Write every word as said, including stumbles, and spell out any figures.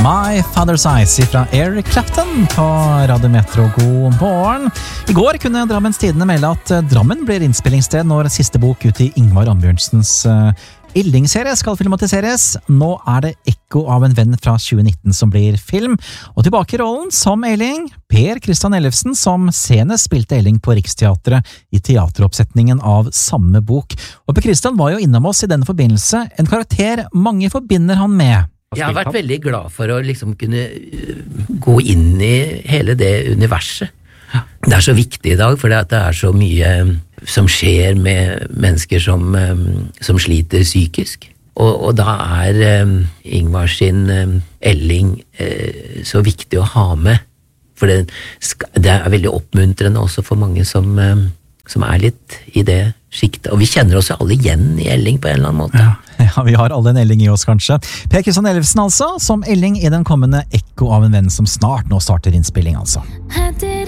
My Father's Eyes fra Eric Clapton på Radio Metro. God morgen. I går kunne Drammens Tidende melde at Drammen blir innspillingssted når siste bok ut i Ingvar Ambjørnsens Elling-serie skal filmatiseres. Nå er det Ekko av en venn fra tjue nitten som blir film. Og tilbake i rollen som Elling, Per Kristian Ellefsen, som senest spilte Elling på Riksteatret i teateroppsetningen av samme bok. Og Per Kristian var jo innom oss i denne forbindelse, en karakter mange forbinder han med. Jeg har vært veldig glad for å liksom kunne gå inn i hele det universet. Det er så viktig i dag, for det er så mye som skjer med mennesker som, som sliter psykisk. Og, og da er um, Ingvar sin um, Elling uh, så viktig å ha med. For det, det er veldig oppmuntrende også for mange som, um, som er litt i det skiktet. Og vi kjenner oss jo alle igjen i Elling på en eller annen måte. Ja. Ja, vi har alle en Elling i oss, kanskje. Per Kristian Ellefsen, altså, som Elling i den kommende Ekko av en venn som snart nå starter innspilling, altså.